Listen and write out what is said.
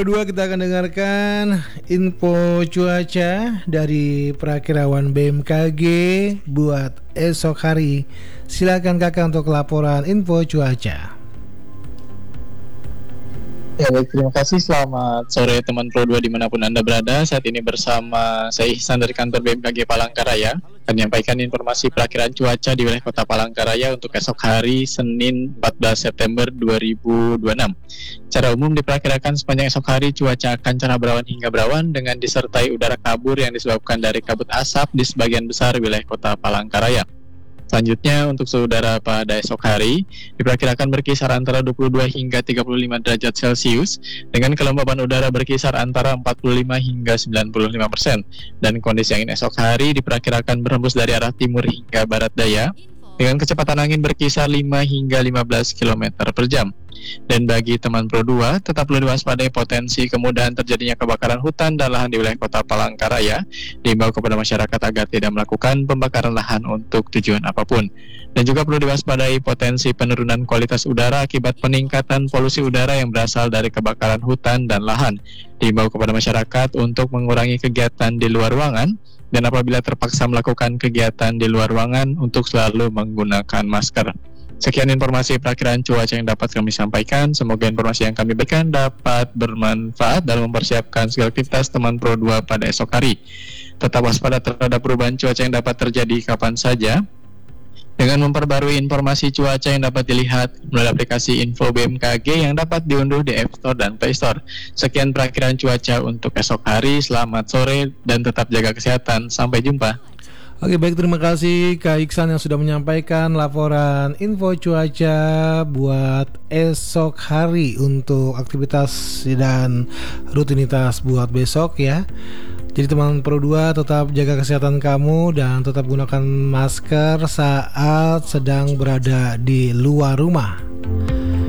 Kedua kita akan dengarkan info cuaca dari Prakirawan BMKG buat esok hari. Silakan kakak untuk laporan info cuaca. Ya baik, terima kasih. Selamat sore teman Pro 2 dimanapun Anda berada. Saat ini bersama saya Ihsan dari kantor BMKG Palangkaraya akan menyampaikan informasi perakiraan cuaca di wilayah kota Palangkaraya untuk esok hari Senin 14 September 2026. Secara umum diperkirakan sepanjang esok hari cuaca akan cerah berawan hingga berawan dengan disertai udara kabur yang disebabkan dari kabut asap di sebagian besar wilayah kota Palangkaraya. Selanjutnya untuk suhu udara pada esok hari diperkirakan berkisar antara 22 hingga 35 derajat Celcius dengan kelembaban udara berkisar antara 45 hingga 95%, dan kondisi angin esok hari diperkirakan berhembus dari arah timur hingga barat daya dengan kecepatan angin berkisar 5 hingga 15 km per jam. Dan bagi teman Pro 2, tetap perlu diwaspadai potensi kemudahan terjadinya kebakaran hutan dan lahan di wilayah kota Palangkaraya. Diimbau kepada masyarakat agar tidak melakukan pembakaran lahan untuk tujuan apapun. Dan juga perlu diwaspadai potensi penurunan kualitas udara akibat peningkatan polusi udara yang berasal dari kebakaran hutan dan lahan. Diimbau kepada masyarakat untuk mengurangi kegiatan di luar ruangan, dan apabila terpaksa melakukan kegiatan di luar ruangan untuk selalu menggunakan masker. Sekian informasi perakiraan cuaca yang dapat kami sampaikan. Semoga informasi yang kami berikan dapat bermanfaat dalam mempersiapkan segala aktivitas teman Pro 2 pada esok hari. Tetap waspada terhadap perubahan cuaca yang dapat terjadi kapan saja dengan memperbarui informasi cuaca yang dapat dilihat melalui aplikasi Info BMKG yang dapat diunduh di App Store dan Play Store. Sekian perakiraan cuaca untuk esok hari. Selamat sore dan tetap jaga kesehatan. Sampai jumpa. Oke, baik, terima kasih Kak Iksan yang sudah menyampaikan laporan info cuaca buat esok hari untuk aktivitas dan rutinitas buat besok ya. Jadi teman Pro 2 tetap jaga kesehatan kamu dan tetap gunakan masker saat sedang berada di luar rumah.